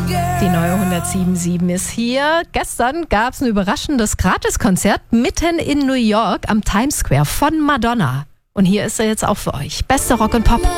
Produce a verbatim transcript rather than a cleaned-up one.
Die neue hundertsieben Komma sieben ist hier. Gestern gab es ein überraschendes Gratiskonzert mitten in New York am Times Square von Madonna. Und hier ist er jetzt auch für euch. Beste Rock und Pop.